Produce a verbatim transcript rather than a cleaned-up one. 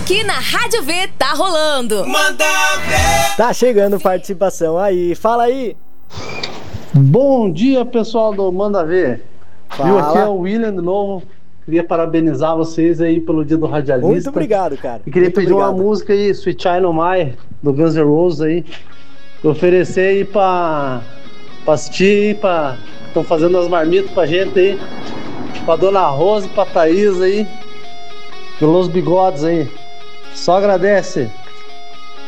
Aqui na Rádio V tá rolando. Manda ver. Tá chegando participação aí. Fala aí. Bom dia, pessoal do Manda Ver. Fala. Viu, aqui é o William de novo. Queria parabenizar vocês aí pelo dia do radialista. Muito obrigado, cara. E queria Muito pedir obrigado. uma música aí, Sweet Child O' Mine, do Guns N' Roses aí. Oferecer aí pra, pra assistir aí, pra... Estão fazendo as marmitas pra gente aí. Pra Dona Rosa e pra Thaís aí. Pelos bigodes aí. Só agradece.